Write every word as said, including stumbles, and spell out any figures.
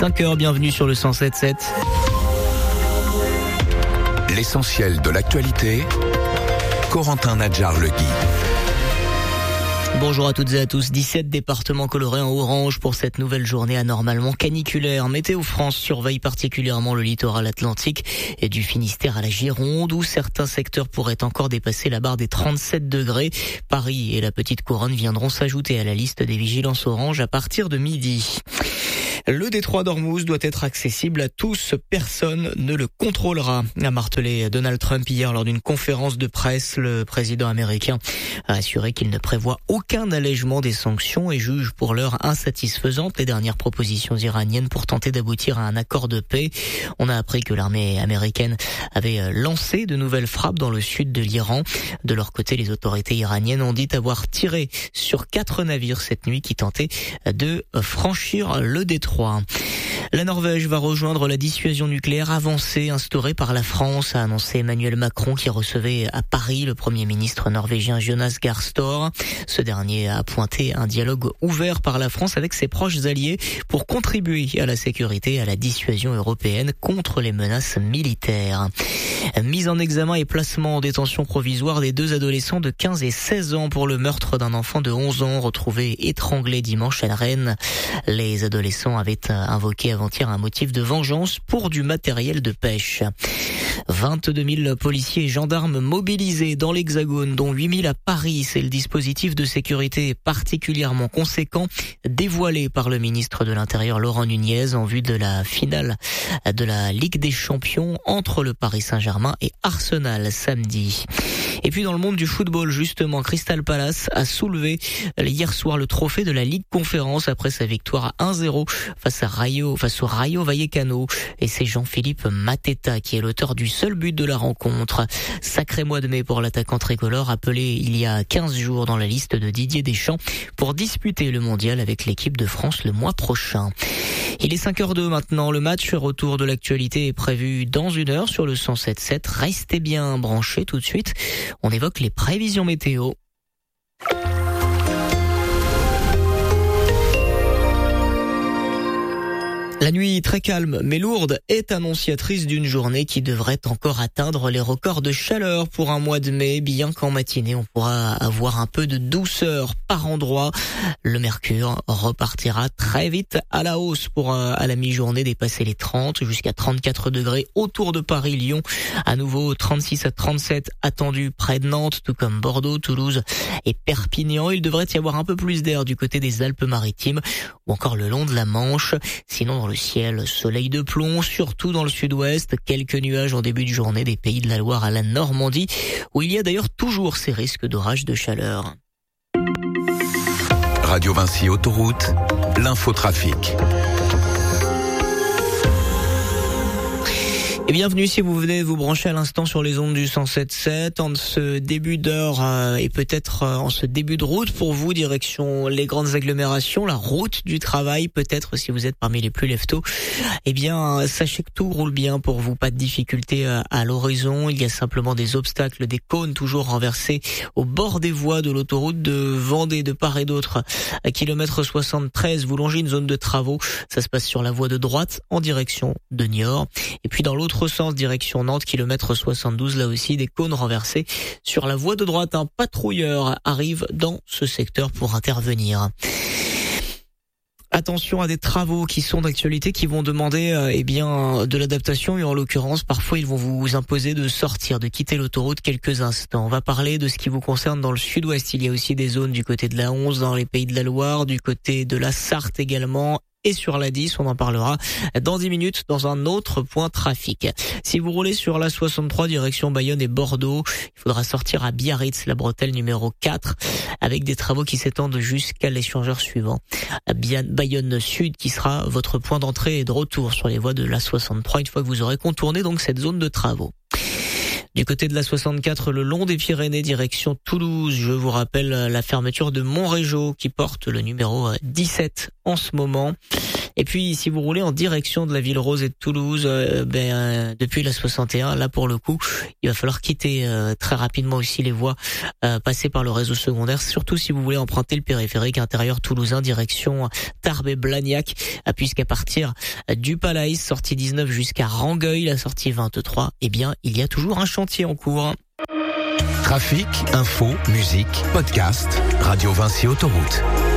cinq heures, bienvenue sur le cent sept virgule sept. L'essentiel de l'actualité, Corentin Nadjar-Legui. Bonjour à toutes et à tous. dix-sept départements colorés en orange pour cette nouvelle journée anormalement caniculaire. Météo France surveille particulièrement le littoral atlantique et du Finistère à la Gironde où certains secteurs pourraient encore dépasser la barre des trente-sept degrés. Paris et la Petite Couronne viendront s'ajouter à la liste des vigilances orange à partir de midi. Le détroit d'Ormuz doit être accessible à tous, personne ne le contrôlera, a martelé Donald Trump hier lors d'une conférence de presse. Le président américain a assuré qu'il ne prévoit aucun allègement des sanctions et juge pour l'heure insatisfaisantes les dernières propositions iraniennes pour tenter d'aboutir à un accord de paix. On a appris que l'armée américaine avait lancé de nouvelles frappes dans le sud de l'Iran. De leur côté, les autorités iraniennes ont dit avoir tiré sur quatre navires cette nuit qui tentaient de franchir le détroit. La Norvège va rejoindre la dissuasion nucléaire avancée instaurée par la France, a annoncé Emmanuel Macron qui recevait à Paris le Premier ministre norvégien Jonas Gahr Støre. Ce dernier a pointé un dialogue ouvert par la France avec ses proches alliés pour contribuer à la sécurité et à la dissuasion européenne contre les menaces militaires. Mise en examen et placement en détention provisoire des deux adolescents de quinze et seize ans pour le meurtre d'un enfant de onze ans retrouvé étranglé dimanche à Rennes. Les adolescents avaient invoqué avant-hier un motif de vengeance pour du matériel de pêche. vingt-deux mille policiers et gendarmes mobilisés dans l'Hexagone, dont huit mille à Paris. C'est le dispositif de sécurité particulièrement conséquent dévoilé par le ministre de l'Intérieur Laurent Nunez en vue de la finale de la Ligue des Champions entre le Paris Saint-Germain et Arsenal samedi. Et puis dans le monde du football, justement, Crystal Palace a soulevé hier soir le trophée de la Ligue Conférence après sa victoire à un zéro face à Rayo, face au Rayo Vallecano. Et c'est Jean-Philippe Mateta qui est l'auteur du seul but de la rencontre. Sacré mois de mai pour l'attaquant tricolore appelé il y a quinze jours dans la liste de Didier Deschamps pour disputer le mondial avec l'équipe de France le mois prochain. Il est cinq heures deux maintenant. Le match retour de l'actualité est prévu dans une heure sur le cent sept virgule sept. Restez bien branchés tout de suite. On évoque les prévisions météo. La nuit très calme mais lourde est annonciatrice d'une journée qui devrait encore atteindre les records de chaleur pour un mois de mai, bien qu'en matinée on pourra avoir un peu de douceur par endroit. Le mercure repartira très vite à la hausse pour euh, à la mi-journée dépasser les trente jusqu'à trente-quatre degrés autour de Paris, Lyon. À nouveau trente-six à trente-sept attendus près de Nantes, tout comme Bordeaux, Toulouse et Perpignan. Il devrait y avoir un peu plus d'air du côté des Alpes-Maritimes ou encore le long de la Manche. Sinon dans le ciel, soleil de plomb, surtout dans le sud-ouest, quelques nuages en début de journée des Pays de la Loire à la Normandie, où il y a d'ailleurs toujours ces risques d'orage de chaleur. Radio Vinci Autoroute, l'infotrafic. Et bienvenue si vous venez vous brancher à l'instant sur les ondes du cent sept virgule sept en ce début d'heure euh, et peut-être euh, en ce début de route pour vous, direction les grandes agglomérations, la route du travail, peut-être si vous êtes parmi les plus lève-tôt. Eh bien, sachez que tout roule bien pour vous, pas de difficulté euh, à l'horizon. Il y a simplement des obstacles, des cônes toujours renversés au bord des voies de l'autoroute de Vendée de part et d'autre. À kilomètre soixante-treize, vous longez une zone de travaux. Ça se passe sur la voie de droite en direction de Niort. Et puis dans l'autre sens, direction Nantes, kilomètre soixante-douze, là aussi des cônes renversés sur la voie de droite. Un patrouilleur arrive dans ce secteur pour intervenir. Attention à des travaux qui sont d'actualité, qui vont demander euh, eh bien de l'adaptation et en l'occurrence parfois ils vont vous imposer de sortir, de quitter l'autoroute quelques instants. On va parler de ce qui vous concerne dans le sud-ouest. Il y a aussi des zones du côté de la onze, dans les Pays de la Loire, du côté de la Sarthe également. Et sur la dix, on en parlera dans dix minutes dans un autre point trafic. Si vous roulez sur la soixante-trois direction Bayonne et Bordeaux, il faudra sortir à Biarritz, la bretelle numéro quatre, avec des travaux qui s'étendent jusqu'à l'échangeur suivant. À Bayonne Sud, qui sera votre point d'entrée et de retour sur les voies de la soixante-trois, une fois que vous aurez contourné donc cette zone de travaux. Du côté de la soixante-quatre, le long des Pyrénées, direction Toulouse, je vous rappelle la fermeture de Montrégeau qui porte le numéro dix-sept en ce moment. Et puis si vous roulez en direction de la Ville Rose et de Toulouse, euh, ben euh, depuis la soixante et un, là pour le coup, il va falloir quitter euh, très rapidement aussi les voies euh, passées par le réseau secondaire, surtout si vous voulez emprunter le périphérique intérieur toulousain direction Tarbes et Blagnac, puisqu'à partir du Palais, sortie dix-neuf jusqu'à Rangueil, la sortie vingt-trois, eh bien il y a toujours un chantier en cours. Trafic, info, musique, podcast, Radio Vinci Autoroute.